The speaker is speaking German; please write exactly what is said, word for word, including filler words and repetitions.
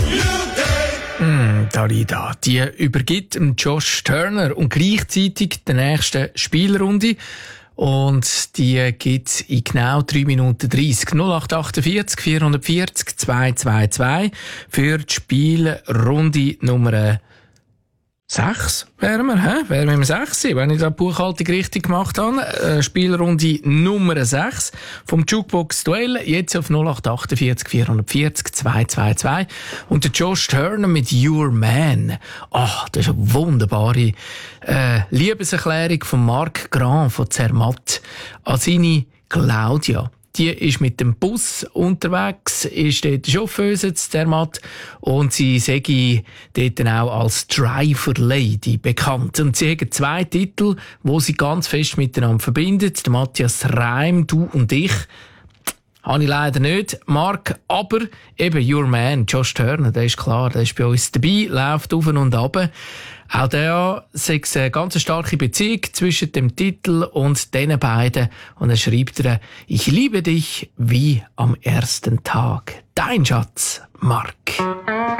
Mm, Dalida, die übergibt Josh Turner und gleichzeitig die nächste Spielrunde. Und die gibt's in genau drei Minuten dreißig. null acht achtundvierzig vierhundertvierzig zweihundertzweiundzwanzig für die Spielrunde Nummer sechs wären wir, hä? Wären wir im sechs, wenn ich da die Buchhaltung richtig gemacht habe. Äh, Spielrunde Nummer sechs vom Jukebox Duell. Jetzt auf null acht achtundvierzig vierhundertvierzig zweihundertzweiundzwanzig. Und der Josh Turner mit Your Man. Ach, das ist eine wunderbare äh, Liebeserklärung von Marc Grand von Zermatt an seine Claudia. Die ist mit dem Bus unterwegs, ist dort Chauffeuse zu Zermatt und sie sei dort dann auch als Driver Lady bekannt. Und sie haben zwei Titel, die sie ganz fest miteinander verbindet. Der Matthias Reim, Du und ich. Habe ich leider nicht, Marc, aber eben Your Man, Josh Turner, der ist klar, der ist bei uns dabei, läuft auf und ab. Auch der sagt eine ganz starke Beziehung zwischen dem Titel und den beiden. Und er schreibt er, ich liebe dich wie am ersten Tag. Dein Schatz, Marc.